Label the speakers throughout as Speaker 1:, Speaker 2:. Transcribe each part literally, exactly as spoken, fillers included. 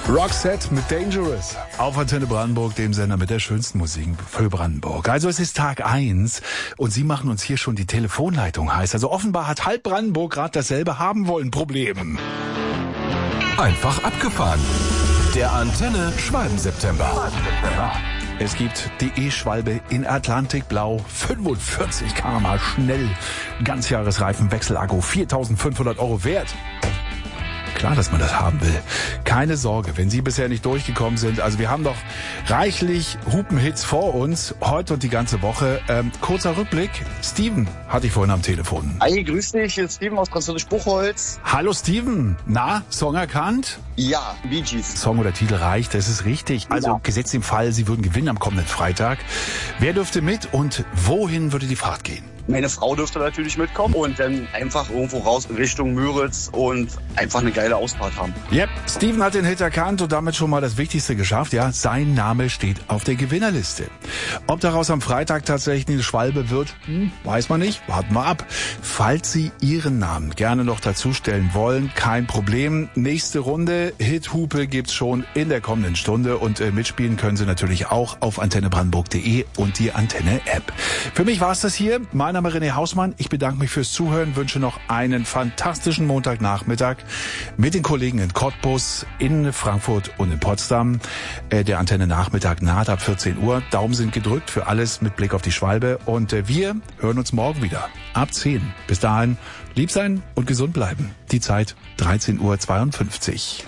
Speaker 1: Roxette mit Dangerous auf Antenne Brandenburg, dem Sender mit der schönsten Musik für Brandenburg. Also es ist Tag eins und Sie machen uns hier schon die Telefonleitung heiß. Also offenbar hat halb Brandenburg gerade dasselbe haben wollen Problem.
Speaker 2: Einfach abgefahren. Der Antenne Schwalben-September.
Speaker 1: Es gibt die E-Schwalbe in Atlantikblau, fünfundvierzig Kilometer pro Stunde schnell, Ganzjahresreifenwechsel-Akku, viertausendfünfhundert Euro wert. Klar, dass man das haben will. Keine Sorge, wenn Sie bisher nicht durchgekommen sind. Also wir haben doch reichlich Hupenhits vor uns, heute und die ganze Woche. Ähm, kurzer Rückblick. Steven hatte ich vorhin am Telefon.
Speaker 3: Hi, grüß dich, hier ist Steven aus Französisch-Buchholz.
Speaker 1: Hallo Steven. Na, Song erkannt?
Speaker 3: Ja, Bee Gees.
Speaker 1: Song oder Titel reicht, das ist richtig. Also
Speaker 3: Ja.
Speaker 1: gesetzt im Fall, Sie würden gewinnen am kommenden Freitag. Wer dürfte mit und wohin würde die Fahrt gehen?
Speaker 3: Meine Frau dürfte natürlich mitkommen und dann einfach irgendwo raus in Richtung Müritz und einfach eine geile Ausfahrt haben.
Speaker 1: Yep, Steven hat den Hit erkannt und damit schon mal das Wichtigste geschafft. Ja, sein Name steht auf der Gewinnerliste. Ob daraus am Freitag tatsächlich eine Schwalbe wird, hm, weiß man nicht. Warten wir ab. Falls Sie Ihren Namen gerne noch dazustellen wollen, kein Problem. Nächste Runde, Hithupe gibt's schon in der kommenden Stunde und äh, mitspielen können Sie natürlich auch auf antenne brandenburg punkt de und die Antenne-App. Für mich war's das hier. Mein Name ist René Hausmann. Ich bedanke mich fürs Zuhören, wünsche noch einen fantastischen Montagnachmittag mit den Kollegen in Cottbus, in Frankfurt und in Potsdam. Äh, der Antenne-Nachmittag naht ab vierzehn Uhr. Daumen sind gedrückt für alles mit Blick auf die Schwalbe. Und äh, wir hören uns morgen wieder ab zehn. Bis dahin, lieb sein und gesund bleiben. Die Zeit dreizehn Uhr zweiundfünfzig.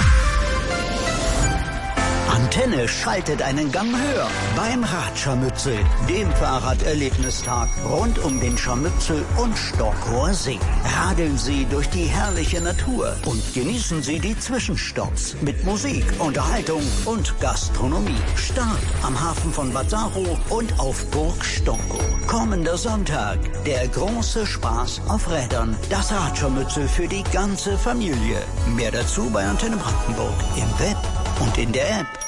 Speaker 4: Antenne schaltet einen Gang höher beim Radscharmützel, dem Fahrraderlebnistag rund um den Scharmützel und Stockhoher See. Radeln Sie durch die herrliche Natur und genießen Sie die Zwischenstopps mit Musik, Unterhaltung und Gastronomie. Start am Hafen von Bad Saro und auf Burg Stockow. Kommender Sonntag, der große Spaß auf Rädern. Das Radscharmützel für die ganze Familie. Mehr dazu bei Antenne Brandenburg im Web und in der App.